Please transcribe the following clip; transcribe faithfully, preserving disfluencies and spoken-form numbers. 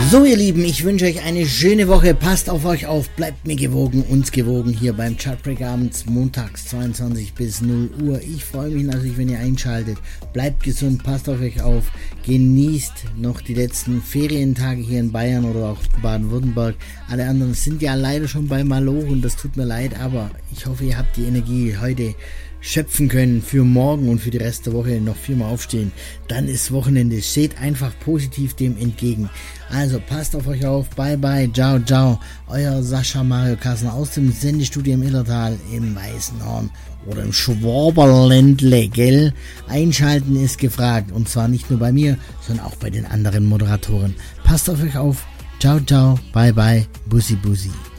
So ihr Lieben, ich wünsche euch eine schöne Woche, passt auf euch auf, bleibt mir gewogen, uns gewogen hier beim Chartbreak abends, montags zweiundzwanzig bis null Uhr. Ich freue mich natürlich, wenn ihr einschaltet, bleibt gesund, passt auf euch auf, genießt noch die letzten Ferientage hier in Bayern oder auch Baden-Württemberg. Alle anderen sind ja leider schon bei Malochen, das tut mir leid, aber ich hoffe, ihr habt die Energie heute schöpfen können für morgen und für die Rest der Woche noch viermal aufstehen. Dann ist Wochenende. Steht einfach positiv dem entgegen. Also passt auf euch auf. Bye bye. Ciao, ciao. Euer Sascha Mario Kassner aus dem Sendestudio im Illertal, im Weißenhorn oder im Schwaberländle, gell? Einschalten ist gefragt. Und zwar nicht nur bei mir, sondern auch bei den anderen Moderatoren. Passt auf euch auf. Ciao, ciao. Bye bye. Bussi, bussi.